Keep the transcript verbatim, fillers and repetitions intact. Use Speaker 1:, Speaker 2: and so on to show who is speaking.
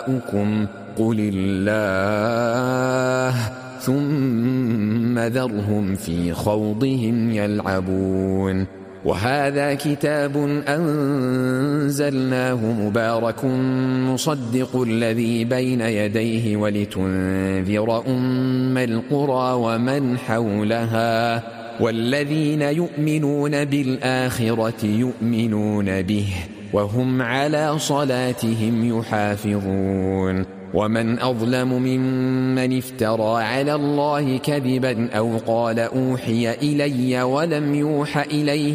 Speaker 1: قل الله ثم ذرهم في خوضهم يلعبون. وهذا كتاب أنزلناه مبارك مصدق الذي بين يديه ولتنذر أم القرى ومن حولها والذين يؤمنون بالآخرة يؤمنون به وهم على صلاتهم يحافظون. ومن أظلم ممن افترى على الله كذبا أو قال أوحي إلي ولم يوح إليه